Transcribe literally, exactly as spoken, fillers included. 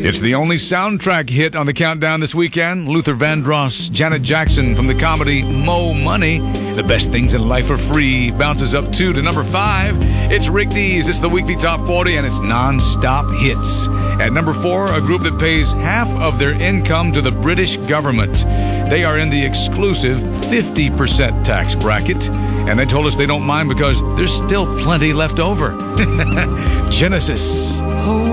It's the only soundtrack hit on the countdown this weekend. Luther Vandross, Janet Jackson from the comedy Mo Money. The Best Things in Life Are Free bounces up two to number five. It's Rick Dees. It's the weekly top forty, and it's non-stop hits. At number four, a group that pays half of their income to the British government. They are in the exclusive fifty percent tax bracket, and they told us they don't mind because there's still plenty left over. Genesis. Oh,